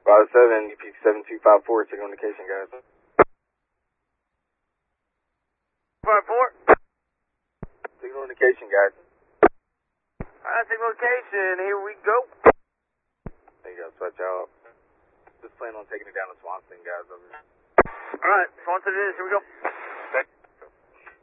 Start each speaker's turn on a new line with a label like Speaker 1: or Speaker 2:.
Speaker 1: 57, EP 7254, signal indication, guys.
Speaker 2: 54.
Speaker 1: Signal indication, guys.
Speaker 2: Alright, signal indication, here we go.
Speaker 1: There you go, switch out. Just plan on taking it down to Swanson, guys. Over here.
Speaker 2: Alright, Swanson it is, here we go.